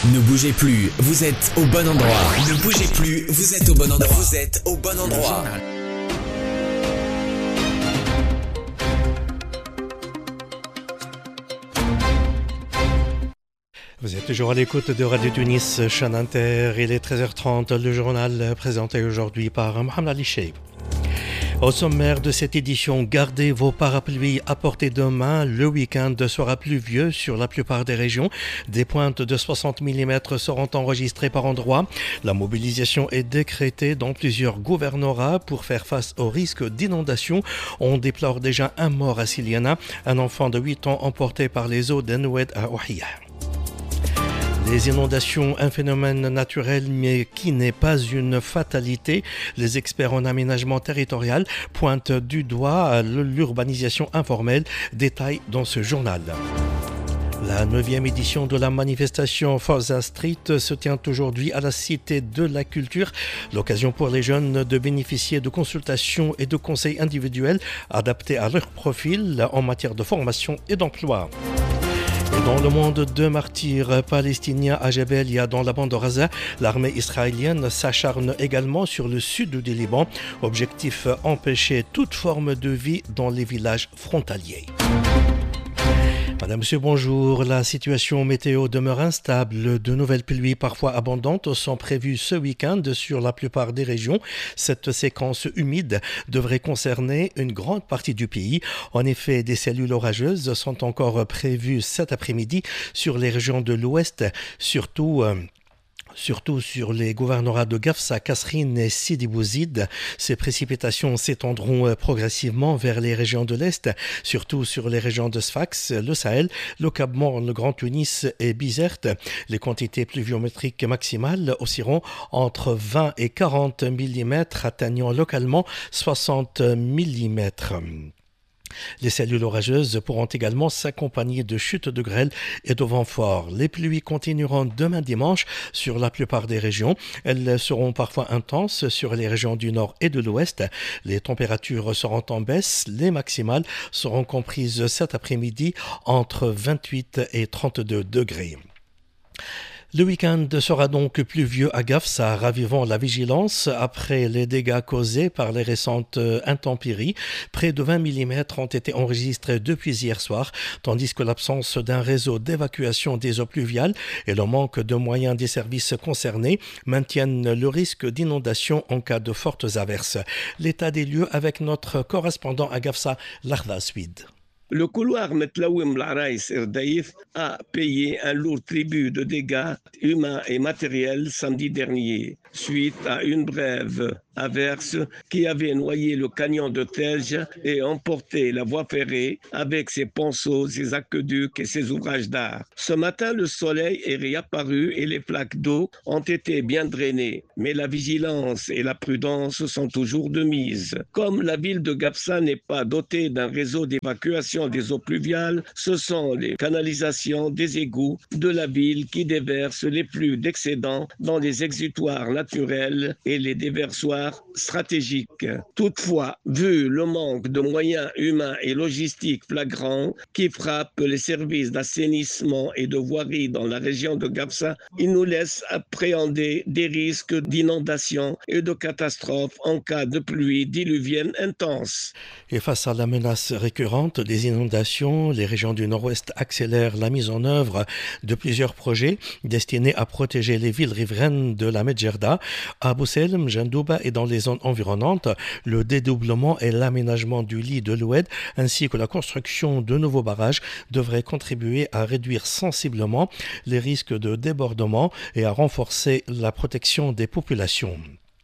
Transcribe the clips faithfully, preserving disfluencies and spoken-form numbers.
Ne bougez plus, vous êtes au bon endroit. Ne bougez plus, vous êtes au bon endroit. Vous êtes au bon endroit. Vous êtes toujours à l'écoute de Radio Tunis, chaîne Inter. Il est treize heures trente, le journal présenté aujourd'hui par Mohamed Ali Cheib. Au sommaire de cette édition, gardez vos parapluies à portée de main. Le week-end sera pluvieux sur la plupart des régions. Des pointes de soixante millimètres seront enregistrées par endroits. La mobilisation est décrétée dans plusieurs gouvernorats pour faire face au risque d'inondation. On déplore déjà un mort à Siliana, un enfant de huit ans emporté par les eaux d'Enoued à Ouhiya. Les inondations, un phénomène naturel mais qui n'est pas une fatalité. Les experts en aménagement territorial pointent du doigt l'urbanisation informelle. Détail dans ce journal. La neuvième édition de la manifestation Forza Street se tient aujourd'hui à la Cité de la Culture. L'occasion pour les jeunes de bénéficier de consultations et de conseils individuels adaptés à leur profil en matière de formation et d'emploi. Et dans le monde de martyrs palestiniens à Jabalia, dans la bande de Gaza, l'armée israélienne s'acharne également sur le sud du Liban. Objectif, empêcher toute forme de vie dans les villages frontaliers. Madame, Monsieur, bonjour. La situation météo demeure instable. De nouvelles pluies parfois abondantes sont prévues ce week-end sur la plupart des régions. Cette séquence humide devrait concerner une grande partie du pays. En effet, des cellules orageuses sont encore prévues cet après-midi sur les régions de l'ouest, surtout... Euh, Surtout sur les gouvernorats de Gafsa, Kasserine et Sidi Bouzid. Ces précipitations s'étendront progressivement vers les régions de l'Est, surtout sur les régions de Sfax, le Sahel, le Cap-Morne, le Grand Tunis et Bizerte. Les quantités pluviométriques maximales oscilleront entre vingt et quarante millimètres, atteignant localement soixante millimètres. Les cellules orageuses pourront également s'accompagner de chutes de grêle et de vents forts. Les pluies continueront demain dimanche sur la plupart des régions. Elles seront parfois intenses sur les régions du nord et de l'ouest. Les températures seront en baisse. Les maximales seront comprises cet après-midi entre vingt-huit et trente-deux degrés. Le week-end sera donc pluvieux à Gafsa, ravivant la vigilance après les dégâts causés par les récentes intempéries. Près de vingt millimètres ont été enregistrés depuis hier soir, tandis que l'absence d'un réseau d'évacuation des eaux pluviales et le manque de moyens des services concernés maintiennent le risque d'inondation en cas de fortes averses. L'état des lieux avec notre correspondant à Gafsa, Lahda Swid. Le couloir Metlaoum Laraïs Erdaïf a payé un lourd tribut de dégâts humains et matériels samedi dernier, suite à une brève averse qui avait noyé le canyon de Telge et emporté la voie ferrée avec ses ponceaux, ses aqueducs et ses ouvrages d'art. Ce matin, le soleil est réapparu et les flaques d'eau ont été bien drainées, mais la vigilance et la prudence sont toujours de mise. Comme la ville de Gafsa n'est pas dotée d'un réseau d'évacuation des eaux pluviales, ce sont les canalisations des égouts de la ville qui déversent les flux d'excédents dans les exutoires naturels et les déversoirs stratégiques. Toutefois, vu le manque de moyens humains et logistiques flagrants qui frappent les services d'assainissement et de voirie dans la région de Gafsa, il nous laisse appréhender des risques d'inondation et de catastrophes en cas de pluie diluvienne intense. Et face à la menace récurrente des inondations, les régions du Nord-Ouest accélèrent la mise en œuvre de plusieurs projets destinés à protéger les villes riveraines de la Medjerda. À Bouselm, Jandouba et dans les zones environnantes, le dédoublement et l'aménagement du lit de l'Oued ainsi que la construction de nouveaux barrages devraient contribuer à réduire sensiblement les risques de débordement et à renforcer la protection des populations.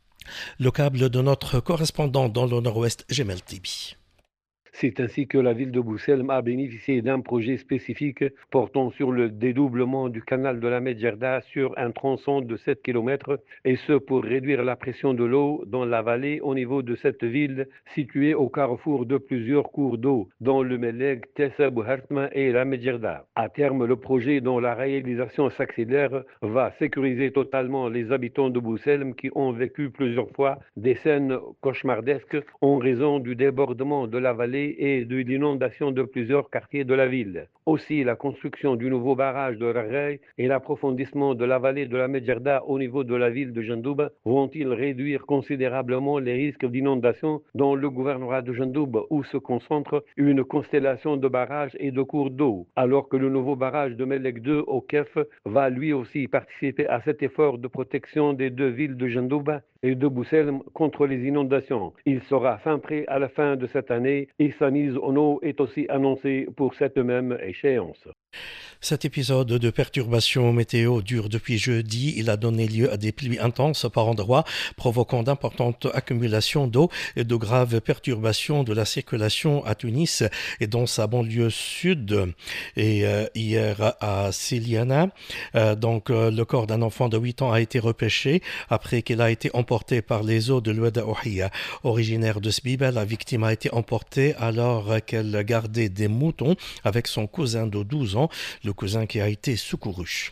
Le câble de notre correspondant dans le Nord-Ouest, Jemel Tibi. C'est ainsi que la ville de Bouselm a bénéficié d'un projet spécifique portant sur le dédoublement du canal de la Medjerda sur un tronçon de sept kilomètres, et ce pour réduire la pression de l'eau dans la vallée au niveau de cette ville située au carrefour de plusieurs cours d'eau, dont le Meleg, Tessa Bouhartma et la Medjerda. À terme, le projet dont la réalisation s'accélère va sécuriser totalement les habitants de Bouselm qui ont vécu plusieurs fois des scènes cauchemardesques en raison du débordement de la vallée vallée et de l'inondation de plusieurs quartiers de la ville. Aussi, la construction du nouveau barrage de Raghaï et l'approfondissement de la vallée de la Medjerda au niveau de la ville de Jandoub vont-ils réduire considérablement les risques d'inondation dans le gouvernorat de Jandoub où se concentre une constellation de barrages et de cours d'eau, alors que le nouveau barrage de Melek deux au Kef va lui aussi participer à cet effort de protection des deux villes de Jandoub et de Bouselm contre les inondations. Il sera fin prêt à la fin de cette année et sa mise en eau est aussi annoncée pour cette même échéance. Cet épisode de perturbation météo dure depuis jeudi. Il a donné lieu à des pluies intenses par endroits, provoquant d'importantes accumulations d'eau et de graves perturbations de la circulation à Tunis et dans sa banlieue sud. Et euh, hier à Siliana, euh, donc euh, le corps d'un enfant de huit ans a été repêché après qu'il a été emporté par les eaux de l'Oueda Ouhiya. Originaire de Sbiba, la victime a été emportée alors qu'elle gardait des moutons avec son cousin de douze ans, le cousin qui a été secouru.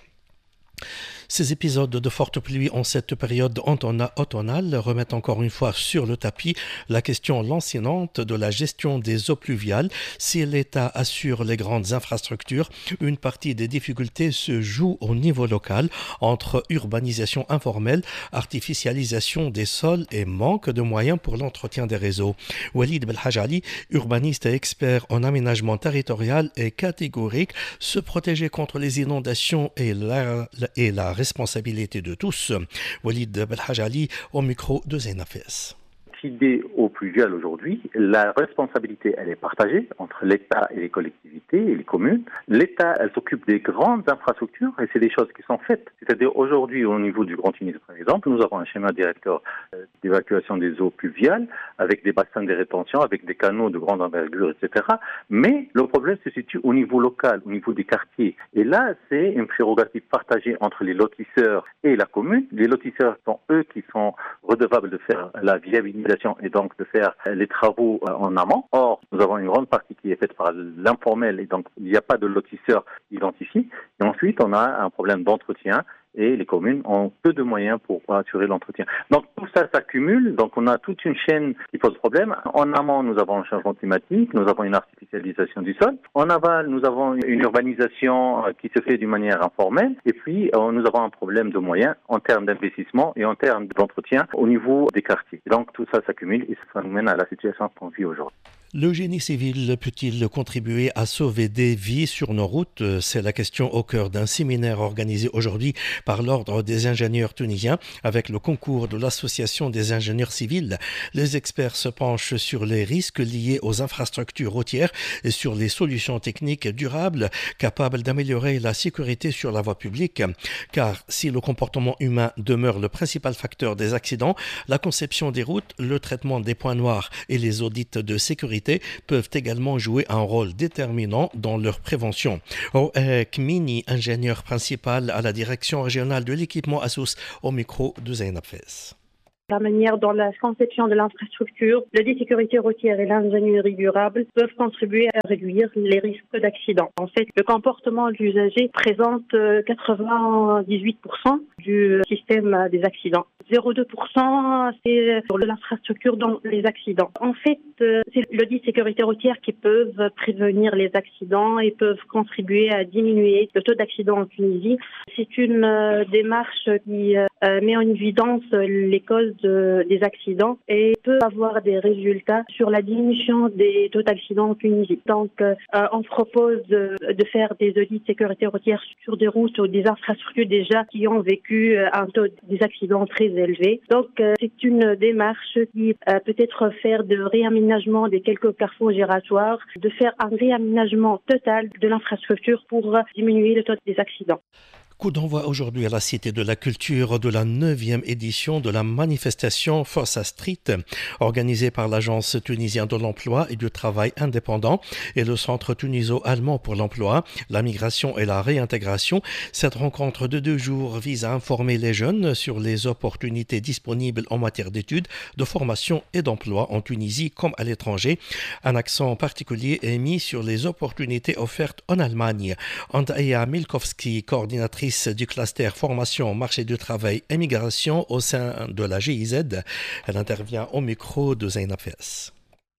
Ces épisodes de fortes pluies en cette période automnale remettent encore une fois sur le tapis la question lancinante de la gestion des eaux pluviales. Si l'État assure les grandes infrastructures, une partie des difficultés se joue au niveau local entre urbanisation informelle, artificialisation des sols et manque de moyens pour l'entretien des réseaux. Walid Belhajali, urbaniste et expert en aménagement territorial, est catégorique. Se protéger contre les inondations et la, et la responsabilité de tous. Walid Belhajali au micro de Zainab Fès. Des eaux pluviales aujourd'hui, la responsabilité, elle est partagée entre l'État et les collectivités et les communes. L'État, elle s'occupe des grandes infrastructures et c'est des choses qui sont faites. C'est-à-dire aujourd'hui, au niveau du Grand Tunis, par exemple, nous avons un schéma directeur d'évacuation des eaux pluviales avec des bassins de rétention, avec des canaux de grande envergure, et cetera. Mais le problème se situe au niveau local, au niveau des quartiers. Et là, c'est une prérogative partagée entre les lotisseurs et la commune. Les lotisseurs sont eux qui sont redevables de faire la viabilité et donc de faire les travaux en amont. Or, nous avons une grande partie qui est faite par l'informel et donc il n'y a pas de lotisseurs identifiés. Et ensuite, on a un problème d'entretien et les communes ont peu de moyens pour assurer l'entretien. Donc tout ça s'accumule, donc on a toute une chaîne qui pose problème. En amont, nous avons un changement climatique, nous avons une artificialisation du sol. En aval, nous avons une urbanisation qui se fait d'une manière informelle. Et puis, nous avons un problème de moyens en termes d'investissement et en termes d'entretien au niveau des quartiers. Donc tout ça s'accumule et ça nous mène à la situation qu'on vit aujourd'hui. Le génie civil peut-il contribuer à sauver des vies sur nos routes? C'est la question au cœur d'un séminaire organisé aujourd'hui par l'Ordre des ingénieurs tunisiens avec le concours de l'Association des ingénieurs civils. Les experts se penchent sur les risques liés aux infrastructures routières et sur les solutions techniques durables capables d'améliorer la sécurité sur la voie publique. Car si le comportement humain demeure le principal facteur des accidents, la conception des routes, le traitement des points noirs et les audits de sécurité peuvent également jouer un rôle déterminant dans leur prévention. Kmini, ingénieur principal à la direction régionale de l'équipement Asus, au micro de Zainab Fès. La manière dont la conception de l'infrastructure, la sécurité routière et l'ingénierie durable peuvent contribuer à réduire les risques d'accidents. En fait, le comportement de l'usager présente quatre-vingt-dix-huit pour cent du système des accidents. zéro virgule deux pour cent, c'est sur l'infrastructure dans les accidents. En fait, c'est l'audit sécurité routière qui peuvent prévenir les accidents et peuvent contribuer à diminuer le taux d'accidents en Tunisie. C'est une démarche qui met en évidence les causes de, des accidents et peut avoir des résultats sur la diminution des taux d'accidents en Tunisie. Donc, euh, on propose de, de faire des audits de sécurité routière sur des routes ou des infrastructures déjà qui ont vécu un taux des accidents très élevé. Donc, euh, c'est une démarche qui euh, peut être faire de réaménagement des quelques carrefours giratoires, de faire un réaménagement total de l'infrastructure pour diminuer le taux des accidents. Coup d'envoi aujourd'hui à la Cité de la Culture de la neuvième édition de la manifestation Força Street, organisée par l'Agence tunisienne de l'emploi et du travail indépendant et le Centre tuniso-allemand pour l'emploi, la migration et la réintégration. Cette rencontre de deux jours vise à informer les jeunes sur les opportunités disponibles en matière d'études, de formation et d'emploi en Tunisie comme à l'étranger. Un accent particulier est mis sur les opportunités offertes en Allemagne. Andrea Milkowski, coordinatrice du cluster formation, marché du travail et migration au sein de la G I Z. Elle intervient au micro de Zainab Fès.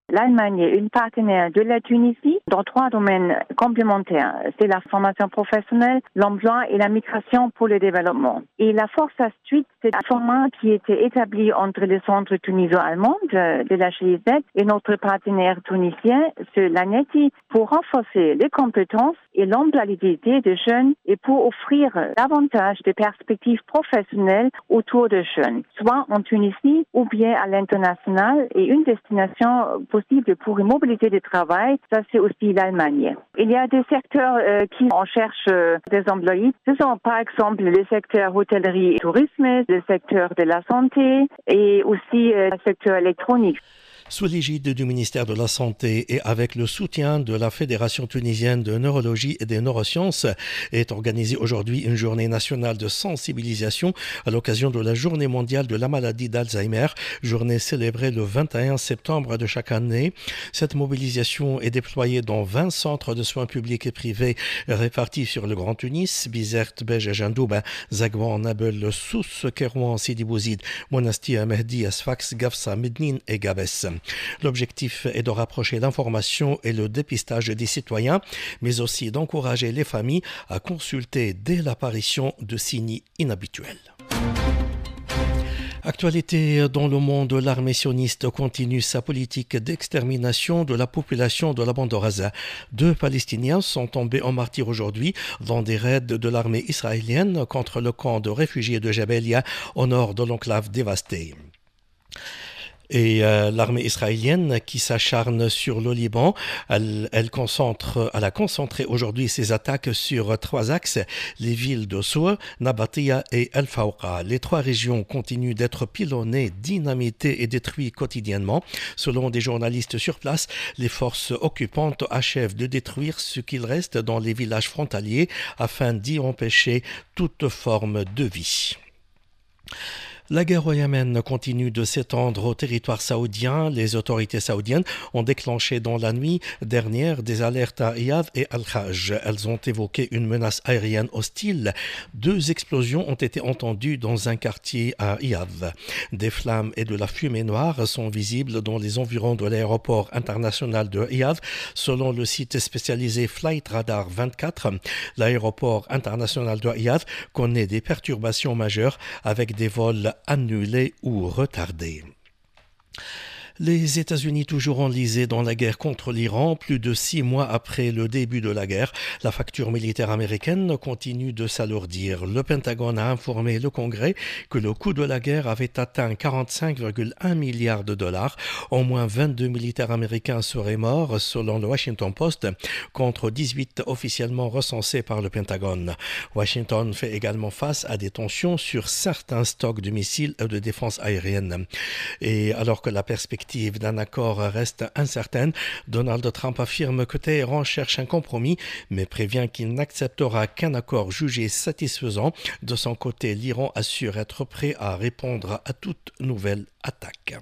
L'Allemagne est une partenaire de la Tunisie dans trois domaines complémentaires. C'est la formation professionnelle, l'emploi et la migration pour le développement. Et la Force Street, c'est un format qui était établi entre le centre tuniso-allemand de, de la G I Z et notre partenaire tunisien, ce l'ANETI, pour renforcer les compétences et l'employabilité des jeunes et pour offrir davantage de perspectives professionnelles autour des jeunes, soit en Tunisie ou bien à l'international, et une destination possible pour une mobilité de travail, ça c'est aussi l'Allemagne. Il y a des secteurs euh, qui en cherchent euh, des employés. Ce sont par exemple les secteurs hôtellerie et tourisme, le secteur de la santé et aussi euh, le secteur électronique. Sous l'égide du ministère de la Santé et avec le soutien de la Fédération tunisienne de neurologie et des neurosciences, est organisée aujourd'hui une journée nationale de sensibilisation à l'occasion de la Journée mondiale de la maladie d'Alzheimer, journée célébrée le vingt et un septembre de chaque année. Cette mobilisation est déployée dans vingt centres de soins publics et privés répartis sur le Grand Tunis, Bizerte, Béja, Jandouba, Zagouan, Nabel, Sousse, Kerouan, Sidi Bouzid, Monastir, Mehdi, Sfax, Gafsa, Mednin et Gabès. L'objectif est de rapprocher l'information et le dépistage des citoyens, mais aussi d'encourager les familles à consulter dès l'apparition de signes inhabituels. Actualité dans le monde, l'armée sioniste continue sa politique d'extermination de la population de la bande de Gaza. Deux Palestiniens sont tombés en martyrs aujourd'hui dans des raids de l'armée israélienne contre le camp de réfugiés de Jabalia au nord de l'enclave dévastée. Et euh, l'armée israélienne qui s'acharne sur le Liban, elle, elle, concentre, elle a concentré aujourd'hui ses attaques sur trois axes, les villes de Sour, Nabatia et El Fawqa. Les trois régions continuent d'être pilonnées, dynamitées et détruites quotidiennement. Selon des journalistes sur place, les forces occupantes achèvent de détruire ce qu'il reste dans les villages frontaliers afin d'y empêcher toute forme de vie. La guerre au Yémen continue de s'étendre au territoire saoudien. Les autorités saoudiennes ont déclenché dans la nuit dernière des alertes à Iyad et Al-Khaj. Elles ont évoqué une menace aérienne hostile. Deux explosions ont été entendues dans un quartier à Iyad. Des flammes et de la fumée noire sont visibles dans les environs de l'aéroport international de Iyad. Selon le site spécialisé Flight Radar vingt-quatre, l'aéroport international de Iyad connaît des perturbations majeures avec des vols annulés ou retardés. Les États-Unis toujours enlisés dans la guerre contre l'Iran, plus de six mois après le début de la guerre, la facture militaire américaine continue de s'alourdir. Le Pentagone a informé le Congrès que le coût de la guerre avait atteint quarante-cinq virgule un milliards de dollars. Au moins vingt-deux militaires américains seraient morts, selon le Washington Post, contre dix-huit officiellement recensés par le Pentagone. Washington fait également face à des tensions sur certains stocks de missiles et de défense aérienne. Et alors que la perspective d'un accord reste incertaine, Donald Trump affirme que Téhéran cherche un compromis, mais prévient qu'il n'acceptera qu'un accord jugé satisfaisant. De son côté, l'Iran assure être prêt à répondre à toute nouvelle attaque.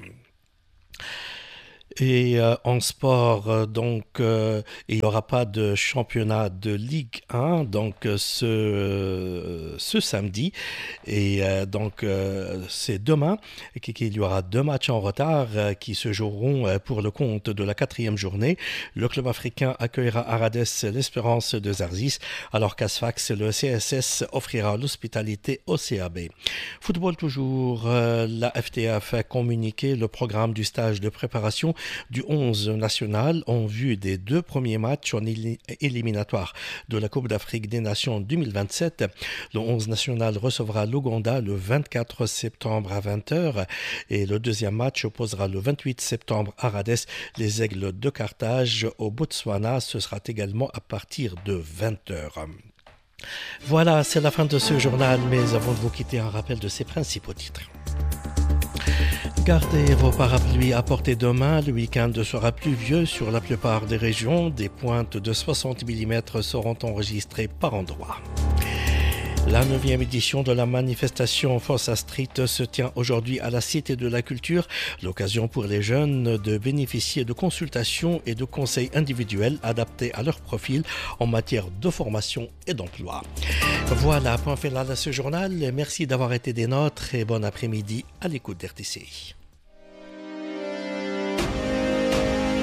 Et euh, en sport, euh, donc, euh, il n'y aura pas de championnat de Ligue un donc euh, ce, euh, ce samedi. Et euh, donc, euh, c'est demain qu'il y aura deux matchs en retard euh, qui se joueront euh, pour le compte de la quatrième journée. Le club africain accueillera Aradès l'Espérance de Zarzis, alors qu'à Sfax, le C S S offrira l'hospitalité au C A B. Football toujours, euh, la F T A fait communiquer le programme du stage de préparation du onze national en vue des deux premiers matchs en éliminatoire de la Coupe d'Afrique des Nations deux mille vingt-sept. Le onze national recevra l'Ouganda le vingt-quatre septembre à vingt heures et le deuxième match opposera le vingt-huit septembre à Aradès les Aigles de Carthage au Botswana. Ce sera également à partir de vingt heures. Voilà, c'est la fin de ce journal, mais avant de vous quitter, un rappel de ses principaux titres. Gardez vos parapluies à portée de main. Le week-end sera pluvieux sur la plupart des régions. Des pointes de soixante millimètres seront enregistrées par endroits. La neuvième édition de la manifestation Fossa Street se tient aujourd'hui à la Cité de la Culture, l'occasion pour les jeunes de bénéficier de consultations et de conseils individuels adaptés à leur profil en matière de formation et d'emploi. Voilà, point final à ce journal. Merci d'avoir été des nôtres et bon après-midi à l'écoute d'R T C I.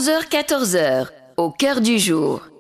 onze heures quatorze heures, au cœur du jour.